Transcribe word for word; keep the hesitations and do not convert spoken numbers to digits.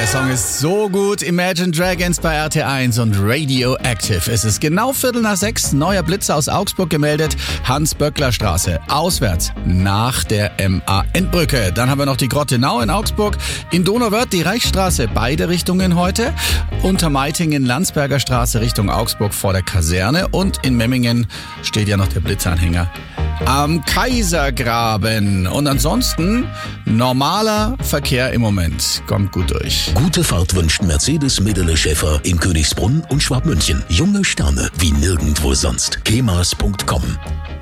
der Song ist so gut. Imagine Dragons bei R T eins und Radioactive. Es ist genau Viertel nach sechs. Neuer Blitzer aus Augsburg gemeldet. Hans-Böckler-Straße. Auswärts nach der M A N-Brücke. Dann haben wir noch die Grottenau in Augsburg. In Donauwörth die Reichsstraße. Beide Richtungen heute. Untermeitingen Landsberger Straße Richtung Augsburg vor der Kaserne. Und in Memmingen steht ja noch der Blitzanhänger am Kaisergraben. Und ansonsten normaler Verkehr im Moment. Kommt gut durch. Gute Fahrt wünscht Mercedes Medele Schäfer in Königsbrunn und Schwabmünchen. Junge Sterne wie nirgendwo sonst. kemas punkt com